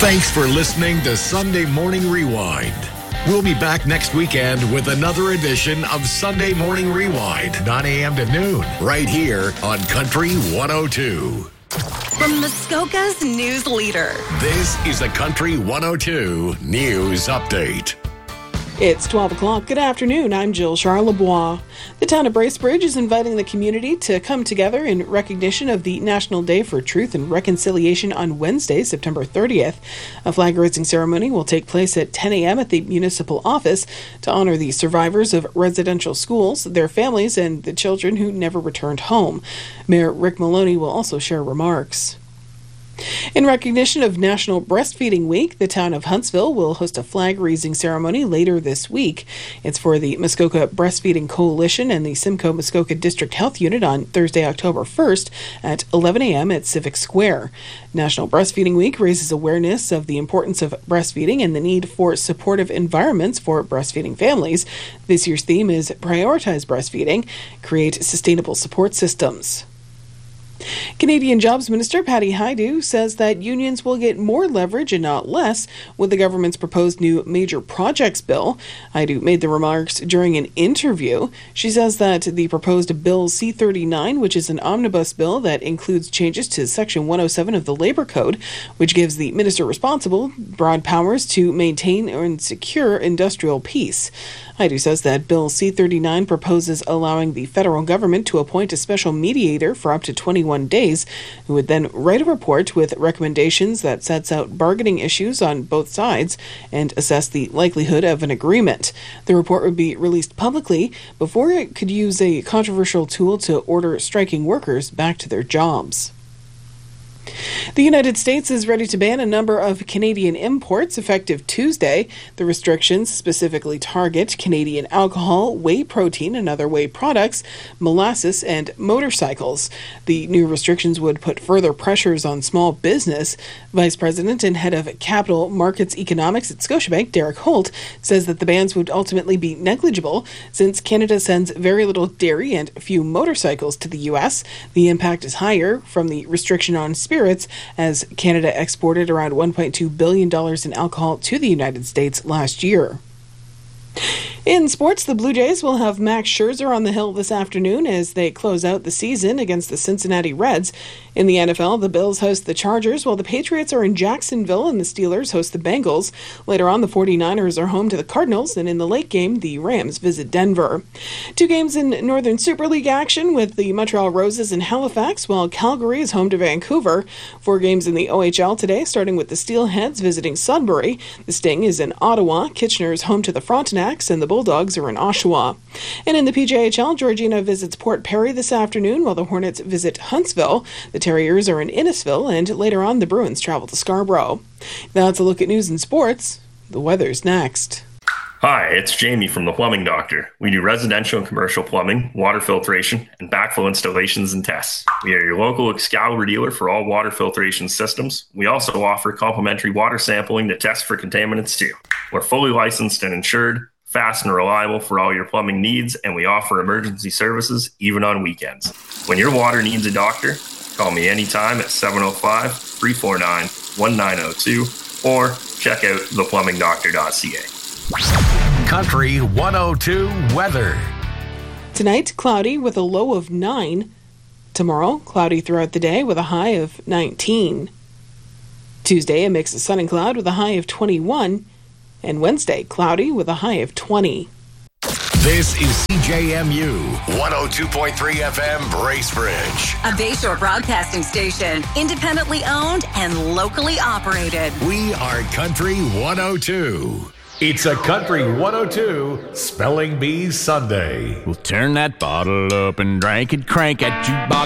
Thanks for listening to Sunday Morning Rewind. We'll be back next weekend with another edition of Sunday Morning Rewind, 9 a.m. to noon, right here on Country 102. From Muskoka's news leader. This is a Country 102 News Update. It's 12 o'clock. Good afternoon. I'm Jill Charlebois. The town of Bracebridge is inviting the community to come together in recognition of the National Day for Truth and Reconciliation on Wednesday, September 30th. A flag-raising ceremony will take place at 10 a.m. at the municipal office to honor the survivors of residential schools, their families, and the children who never returned home. Mayor Rick Maloney will also share remarks. In recognition of National Breastfeeding Week, the town of Huntsville will host a flag-raising ceremony later this week. It's for the Muskoka Breastfeeding Coalition and the Simcoe Muskoka District Health Unit on Thursday, October 1st at 11 a.m. at Civic Square. National Breastfeeding Week raises awareness of the importance of breastfeeding and the need for supportive environments for breastfeeding families. This year's theme is Prioritize Breastfeeding, Create Sustainable Support Systems. Canadian Jobs Minister Patty Hajdu says that unions will get more leverage and not less with the government's proposed new major projects bill. Hajdu made the remarks during an interview. She says that the proposed Bill C-39, which is an omnibus bill that includes changes to Section 107 of the Labour Code, which gives the minister responsible broad powers to maintain and secure industrial peace. Hajdu says that Bill C-39 proposes allowing the federal government to appoint a special mediator for up to 21 days, who would then write a report with recommendations that sets out bargaining issues on both sides and assess the likelihood of an agreement. The report would be released publicly before it could use a controversial tool to order striking workers back to their jobs. The United States is ready to ban a number of Canadian imports effective Tuesday. The restrictions specifically target Canadian alcohol, whey protein and other whey products, molasses, and motorcycles. The new restrictions would put further pressures on small business. Vice President and Head of Capital Markets Economics at Scotiabank, Derek Holt, says that the bans would ultimately be negligible since Canada sends very little dairy and few motorcycles to the U.S. The impact is higher from the restriction on spirits, as Canada exported around $1.2 billion in alcohol to the United States last year. In sports, the Blue Jays will have Max Scherzer on the hill this afternoon as they close out the season against the Cincinnati Reds. In the NFL, the Bills host the Chargers, while the Patriots are in Jacksonville and the Steelers host the Bengals. Later on, the 49ers are home to the Cardinals, and in the late game, the Rams visit Denver. 2 games in Northern Super League action with the Montreal Roses in Halifax, while Calgary is home to Vancouver. 4 games in the OHL today, starting with the Steelheads visiting Sudbury. The Sting is in Ottawa, Kitchener is home to the Frontenacs, and the Bulldogs are in Oshawa. And in the PJHL, Georgina visits Port Perry this afternoon, while the Hornets visit Huntsville. The Terriers are in Innisfil, and later on, the Bruins travel to Scarborough. That's a look at news and sports. The weather's next. Hi, it's Jamie from The Plumbing Doctor. We do residential and commercial plumbing, water filtration, and backflow installations and tests. We are your local Excalibur dealer for all water filtration systems. We also offer complimentary water sampling to test for contaminants too. We're fully licensed and insured, fast and reliable for all your plumbing needs, and we offer emergency services even on weekends. When your water needs a doctor, call me anytime at 705-349-1902 or check out theplumbingdoctor.ca. Country 102 weather. Tonight, cloudy with a low of 9. Tomorrow, cloudy throughout the day with a high of 19. Tuesday, a mix of sun and cloud with a high of 21. And Wednesday, cloudy with a high of 20. This is CJMU 102.3 FM Bracebridge. A Bayshore broadcasting station, independently owned and locally operated. We are Country 102. It's a Country 102 Spelling Bee Sunday. We'll turn that bottle up and drink it, crank at jukebox.